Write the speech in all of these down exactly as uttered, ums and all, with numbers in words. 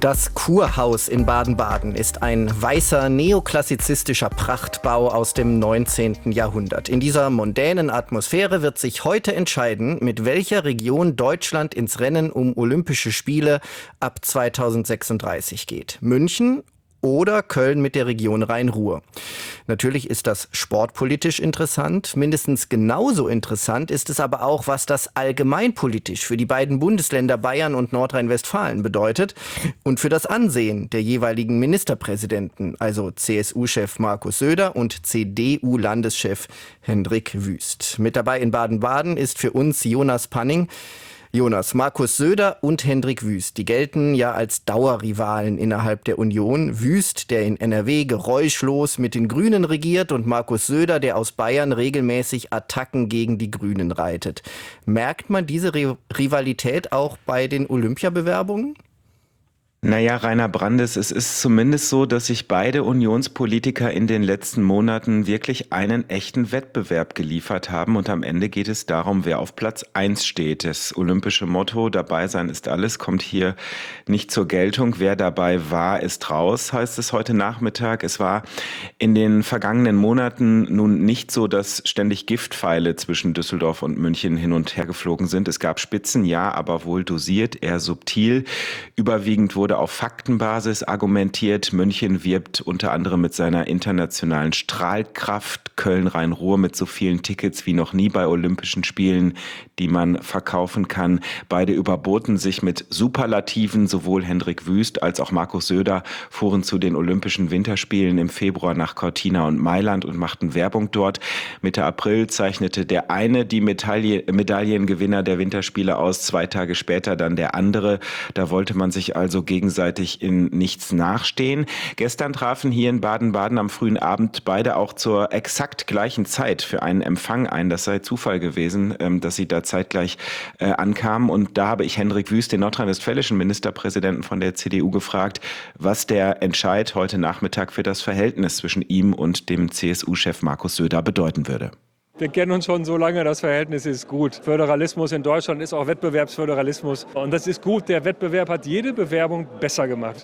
Das Kurhaus in Baden-Baden ist ein weißer neoklassizistischer Prachtbau aus dem neunzehnten Jahrhundert. In dieser mondänen Atmosphäre wird sich heute entscheiden, mit welcher Region Deutschland ins Rennen um Olympische Spiele ab zweitausendsechsunddreißig geht. München oder Köln mit der Region Rhein-Ruhr. Natürlich ist das sportpolitisch interessant. Mindestens genauso interessant ist es aber auch, was das allgemeinpolitisch für die beiden Bundesländer Bayern und Nordrhein-Westfalen bedeutet und für das Ansehen der jeweiligen Ministerpräsidenten, also C S U-Chef Markus Söder und C D U-Landeschef Hendrik Wüst. Mit dabei in Baden-Baden ist für uns Jonas Panning. Jonas, Markus Söder und Hendrik Wüst, die gelten ja als Dauerrivalen innerhalb der Union. Wüst, der in N R W geräuschlos mit den Grünen regiert, und Markus Söder, der aus Bayern regelmäßig Attacken gegen die Grünen reitet. Merkt man diese Ri- Rivalität auch bei den Olympiabewerbungen? Naja, Rainer Brandes, es ist zumindest so, dass sich beide Unionspolitiker in den letzten Monaten wirklich einen echten Wettbewerb geliefert haben. Und am Ende geht es darum, wer auf Platz eins steht. Das olympische Motto, dabei sein ist alles, kommt hier nicht zur Geltung. Wer dabei war, ist raus, heißt es heute Nachmittag. Es war in den vergangenen Monaten nun nicht so, dass ständig Giftpfeile zwischen Düsseldorf und München hin und her geflogen sind. Es gab Spitzen, ja, aber wohl dosiert, eher subtil. Überwiegend wurde auf Faktenbasis argumentiert. München wirbt unter anderem mit seiner internationalen Strahlkraft. Köln-Rhein-Ruhr mit so vielen Tickets wie noch nie bei Olympischen Spielen, die man verkaufen kann. Beide überboten sich mit Superlativen. Sowohl Hendrik Wüst als auch Markus Söder fuhren zu den Olympischen Winterspielen im Februar nach Cortina und Mailand und machten Werbung dort. Mitte April zeichnete der eine die Medaille, Medaillengewinner der Winterspiele aus, zwei Tage später dann der andere. Da wollte man sich also gegen gegenseitig in nichts nachstehen. Gestern trafen hier in Baden-Baden am frühen Abend beide auch zur exakt gleichen Zeit für einen Empfang ein. Das sei Zufall gewesen, dass sie da zeitgleich äh, ankamen. Und da habe ich Hendrik Wüst, den nordrhein-westfälischen Ministerpräsidenten von der C D U, gefragt, was der Entscheid heute Nachmittag für das Verhältnis zwischen ihm und dem C S U-Chef Markus Söder bedeuten würde. Wir kennen uns schon so lange, das Verhältnis ist gut. Föderalismus in Deutschland ist auch Wettbewerbsföderalismus. Und das ist gut, der Wettbewerb hat jede Bewerbung besser gemacht.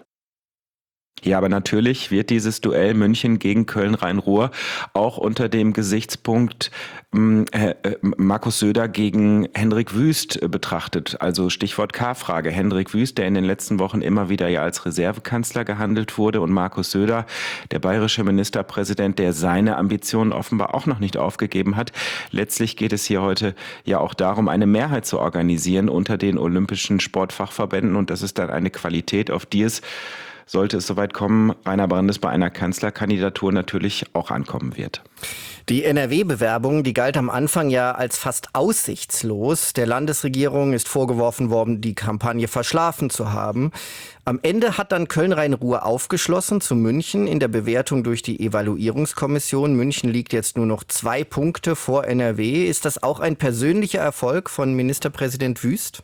Ja, aber natürlich wird dieses Duell München gegen Köln-Rhein-Ruhr auch unter dem Gesichtspunkt äh, äh, Markus Söder gegen Hendrik Wüst äh, betrachtet. Also Stichwort K-Frage. Hendrik Wüst, der in den letzten Wochen immer wieder ja als Reservekanzler gehandelt wurde, und Markus Söder, der bayerische Ministerpräsident, der seine Ambitionen offenbar auch noch nicht aufgegeben hat. Letztlich geht es hier heute ja auch darum, eine Mehrheit zu organisieren unter den olympischen Sportfachverbänden, und das ist dann eine Qualität, auf die es, sollte es soweit kommen, Rainer Brandes, bei einer Kanzlerkandidatur natürlich auch ankommen wird. Die N R W-Bewerbung, die galt am Anfang ja als fast aussichtslos. Der Landesregierung ist vorgeworfen worden, die Kampagne verschlafen zu haben. Am Ende hat dann Köln-Rhein-Ruhr aufgeschlossen zu München in der Bewertung durch die Evaluierungskommission. München liegt jetzt nur noch zwei Punkte vor N R W. Ist das auch ein persönlicher Erfolg von Ministerpräsident Wüst?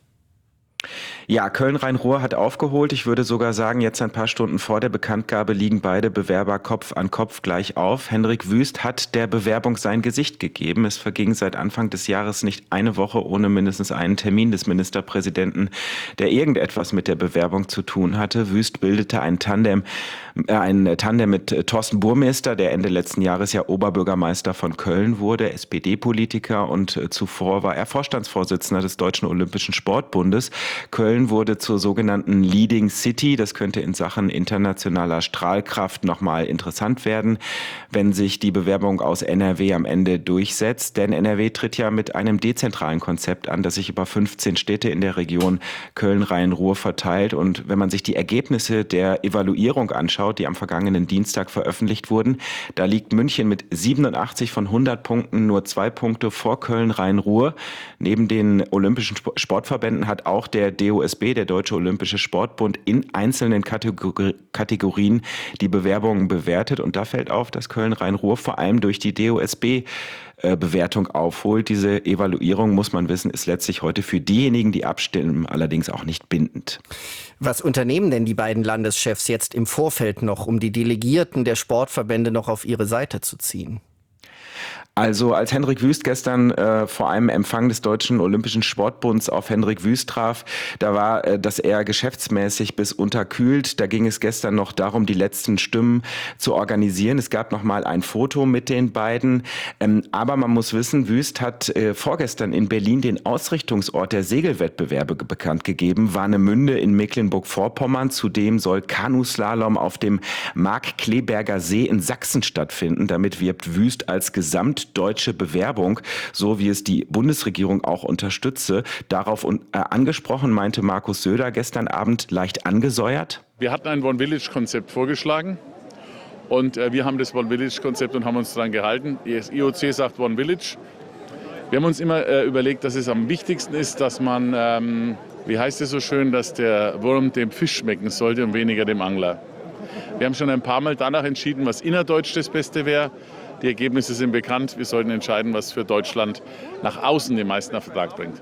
Ja, Köln-Rhein-Ruhr hat aufgeholt. Ich würde sogar sagen, jetzt ein paar Stunden vor der Bekanntgabe liegen beide Bewerber Kopf an Kopf gleich auf. Hendrik Wüst hat der Bewerbung sein Gesicht gegeben. Es verging seit Anfang des Jahres nicht eine Woche ohne mindestens einen Termin des Ministerpräsidenten, der irgendetwas mit der Bewerbung zu tun hatte. Wüst bildete ein Tandem, äh, ein Tandem mit äh, Thorsten Burmester, der Ende letzten Jahres ja Oberbürgermeister von Köln wurde, S P D-Politiker, und äh, zuvor war er Vorstandsvorsitzender des Deutschen Olympischen Sportbundes. Köln wurde zur sogenannten Leading City. Das könnte in Sachen internationaler Strahlkraft nochmal interessant werden, wenn sich die Bewerbung aus N R W am Ende durchsetzt. Denn N R W tritt ja mit einem dezentralen Konzept an, das sich über fünfzehn Städte in der Region Köln-Rhein-Ruhr verteilt. Und wenn man sich die Ergebnisse der Evaluierung anschaut, die am vergangenen Dienstag veröffentlicht wurden, da liegt München mit siebenundachtzig von hundert Punkten nur zwei Punkte vor Köln-Rhein-Ruhr. Neben den Olympischen Sportverbänden hat auch der D O S B, der Deutsche Olympische Sportbund, in einzelnen Kategor- Kategorien die Bewerbungen bewertet. Und da fällt auf, dass Köln-Rhein-Ruhr vor allem durch die D O S B-Bewertung aufholt. Diese Evaluierung, muss man wissen, ist letztlich heute für diejenigen, die abstimmen, allerdings auch nicht bindend. Was unternehmen denn die beiden Landeschefs jetzt im Vorfeld noch, um die Delegierten der Sportverbände noch auf ihre Seite zu ziehen? Also als Hendrik Wüst gestern äh, vor einem Empfang des Deutschen Olympischen Sportbunds auf Hendrik Wüst traf, da war äh, das eher geschäftsmäßig bis unterkühlt. Da ging es gestern noch darum, die letzten Stimmen zu organisieren. Es gab noch mal ein Foto mit den beiden. Ähm, aber man muss wissen, Wüst hat äh, vorgestern in Berlin den Ausrichtungsort der Segelwettbewerbe bekannt gegeben. Warnemünde in Mecklenburg-Vorpommern. Zudem soll Kanuslalom auf dem Markkleeberger See in Sachsen stattfinden. Damit wirbt Wüst als Gesamt deutsche Bewerbung, so wie es die Bundesregierung auch unterstütze. Darauf äh, angesprochen meinte Markus Söder gestern Abend leicht angesäuert. Wir hatten ein One-Village-Konzept vorgeschlagen und äh, wir haben das One-Village-Konzept und haben uns daran gehalten. Das I O C sagt One-Village. Wir haben uns immer äh, überlegt, dass es am wichtigsten ist, dass man, ähm, wie heißt es so schön, dass der Wurm dem Fisch schmecken sollte und weniger dem Angler. Wir haben schon ein paar Mal danach entschieden, was innerdeutsch das Beste wäre. Die Ergebnisse sind bekannt. Wir sollten entscheiden, was für Deutschland nach außen den meisten Ertrag bringt.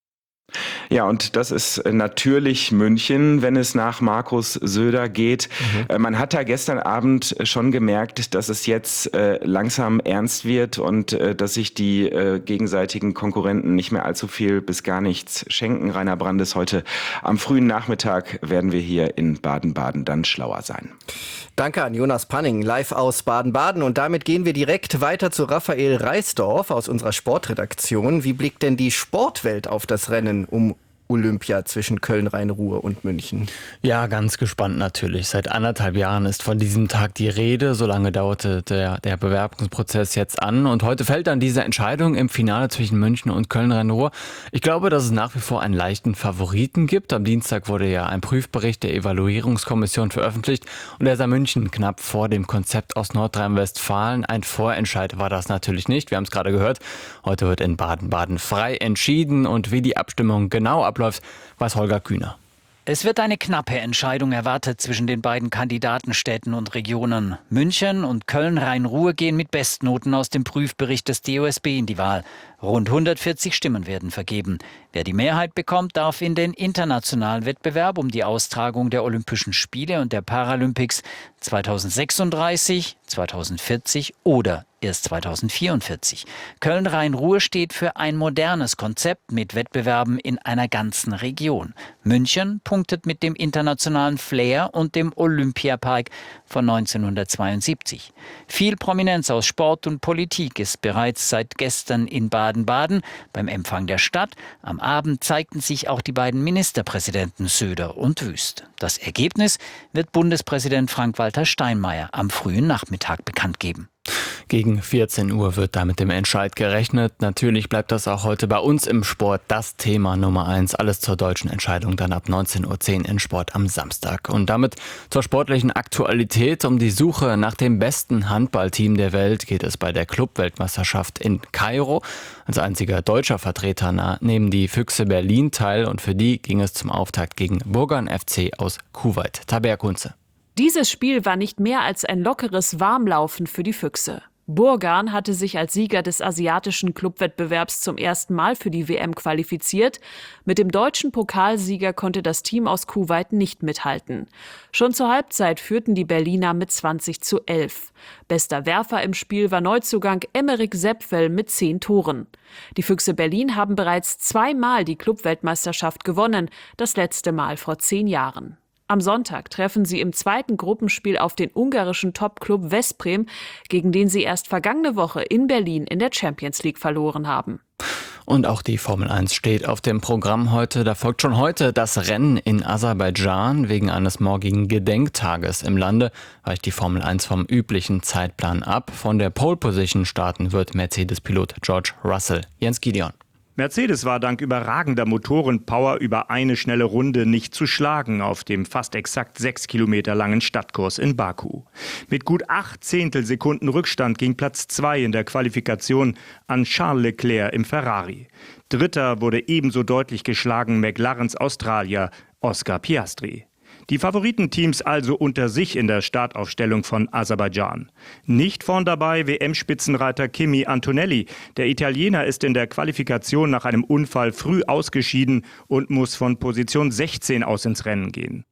Ja, und das ist natürlich München, wenn es nach Markus Söder geht. Mhm. Man hat da gestern Abend schon gemerkt, dass es jetzt äh, langsam ernst wird und äh, dass sich die äh, gegenseitigen Konkurrenten nicht mehr allzu viel bis gar nichts schenken. Rainer Brandes, heute am frühen Nachmittag werden wir hier in Baden-Baden dann schlauer sein. Danke an Jonas Panning, live aus Baden-Baden. Und damit gehen wir direkt weiter zu Raphael Reisdorf aus unserer Sportredaktion. Wie blickt denn die Sportwelt auf das Rennen um Olympia zwischen Köln, Rhein-Ruhr und München? Ja, ganz gespannt natürlich. Seit anderthalb Jahren ist von diesem Tag die Rede. So lange dauerte der, der Bewerbungsprozess jetzt an. Und heute fällt dann diese Entscheidung im Finale zwischen München und Köln, Rhein-Ruhr. Ich glaube, dass es nach wie vor einen leichten Favoriten gibt. Am Dienstag wurde ja ein Prüfbericht der Evaluierungskommission veröffentlicht. Und der sah München knapp vor dem Konzept aus Nordrhein-Westfalen. Ein Vorentscheid war das natürlich nicht. Wir haben es gerade gehört. Heute wird in Baden-Baden frei entschieden. Und wie die Abstimmung genau abläuft, weiß Holger Kühner. Es wird eine knappe Entscheidung erwartet zwischen den beiden Kandidatenstädten und Regionen. München und Köln-Rhein-Ruhr gehen mit Bestnoten aus dem Prüfbericht des D O S B in die Wahl. Rund hundertvierzig Stimmen werden vergeben. Wer die Mehrheit bekommt, darf in den internationalen Wettbewerb um die Austragung der Olympischen Spiele und der Paralympics zweitausendsechsunddreißig, zweitausendvierzig oder erst zweitausendvierundvierzig. Köln-Rhein-Ruhr steht für ein modernes Konzept mit Wettbewerben in einer ganzen Region. München punktet mit dem internationalen Flair und dem Olympiapark von neunzehnhundertzweiundsiebzig. Viel Prominenz aus Sport und Politik ist bereits seit gestern in Baden-Baden beim Empfang der Stadt. Am Abend zeigten sich auch die beiden Ministerpräsidenten Söder und Wüst. Das Ergebnis wird Bundespräsident Frank-Walter Steinmeier am frühen Nachmittag bekannt geben. Gegen vierzehn Uhr wird da mit dem Entscheid gerechnet. Natürlich bleibt das auch heute bei uns im Sport das Thema Nummer eins. Alles zur deutschen Entscheidung dann ab neunzehn Uhr zehn in Sport am Samstag. Und damit zur sportlichen Aktualität. Um die Suche nach dem besten Handballteam der Welt geht es bei der Clubweltmeisterschaft in Kairo. Als einziger deutscher Vertreter nehmen die Füchse Berlin teil und für die ging es zum Auftakt gegen Burgan F C aus Kuwait. Tabea Kunze. Dieses Spiel war nicht mehr als ein lockeres Warmlaufen für die Füchse. Burgan hatte sich als Sieger des asiatischen Clubwettbewerbs zum ersten Mal für die W M qualifiziert. Mit dem deutschen Pokalsieger konnte das Team aus Kuwait nicht mithalten. Schon zur Halbzeit führten die Berliner mit zwanzig zu elf. Bester Werfer im Spiel war Neuzugang Emeric Sepfel mit zehn Toren. Die Füchse Berlin haben bereits zweimal die Clubweltmeisterschaft gewonnen, das letzte Mal vor zehn Jahren. Am Sonntag treffen sie im zweiten Gruppenspiel auf den ungarischen Top-Club Veszprém, gegen den sie erst vergangene Woche in Berlin in der Champions League verloren haben. Und auch die Formel eins steht auf dem Programm heute. Da folgt schon heute das Rennen in Aserbaidschan. Wegen eines morgigen Gedenktages im Lande weicht die Formel eins vom üblichen Zeitplan ab. Von der Pole Position starten wird Mercedes-Pilot George Russell. Jens Gideon. Mercedes war dank überragender Motorenpower über eine schnelle Runde nicht zu schlagen auf dem fast exakt sechs Kilometer langen Stadtkurs in Baku. Mit gut acht Zehntelsekunden Rückstand ging Platz zwei in der Qualifikation an Charles Leclerc im Ferrari. Dritter wurde ebenso deutlich geschlagen McLarens Australier Oscar Piastri. Die Favoritenteams also unter sich in der Startaufstellung von Aserbaidschan. Nicht vorn dabei W M-Spitzenreiter Kimi Antonelli. Der Italiener ist in der Qualifikation nach einem Unfall früh ausgeschieden und muss von Position sechzehn aus ins Rennen gehen.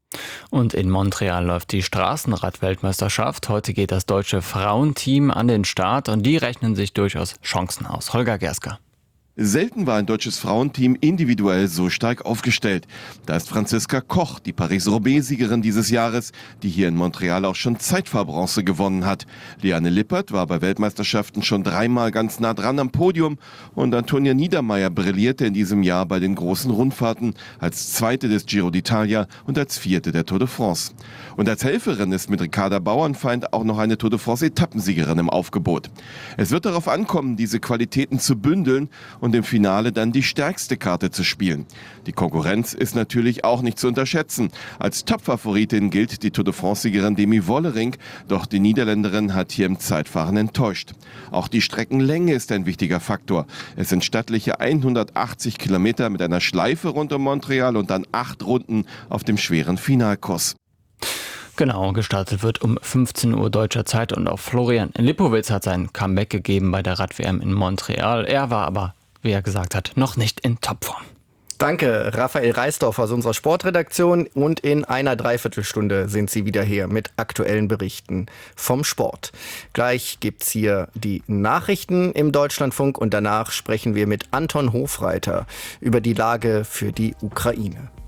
Und in Montreal läuft die Straßenrad-Weltmeisterschaft. Heute geht das deutsche Frauenteam an den Start und die rechnen sich durchaus Chancen aus. Holger Gersker. Selten war ein deutsches Frauenteam individuell so stark aufgestellt. Da ist Franziska Koch, die Paris-Roubaix-Siegerin dieses Jahres, die hier in Montreal auch schon Zeitfahrbronze gewonnen hat. Liane Lippert war bei Weltmeisterschaften schon dreimal ganz nah dran am Podium und Antonia Niedermeier brillierte in diesem Jahr bei den großen Rundfahrten als Zweite des Giro d'Italia und als Vierte der Tour de France. Und als Helferin ist mit Ricarda Bauernfeind auch noch eine Tour de France-Etappensiegerin im Aufgebot. Es wird darauf ankommen, diese Qualitäten zu bündeln und im Finale dann die stärkste Karte zu spielen. Die Konkurrenz ist natürlich auch nicht zu unterschätzen. Als Topfavoritin gilt die Tour de France-Siegerin Demi Wollering, doch die Niederländerin hat hier im Zeitfahren enttäuscht. Auch die Streckenlänge ist ein wichtiger Faktor. Es sind stattliche hundertachtzig Kilometer mit einer Schleife rund um Montreal und dann acht Runden auf dem schweren Finalkurs. Genau, gestartet wird um fünfzehn Uhr deutscher Zeit und auch Florian Lipowitz hat sein Comeback gegeben bei der Rad-W M in Montreal. Er war aber, wie er gesagt hat, noch nicht in Topform. Danke, Raphael Reisdorf aus unserer Sportredaktion. Und in einer Dreiviertelstunde sind Sie wieder hier mit aktuellen Berichten vom Sport. Gleich gibt's hier die Nachrichten im Deutschlandfunk und danach sprechen wir mit Anton Hofreiter über die Lage für die Ukraine.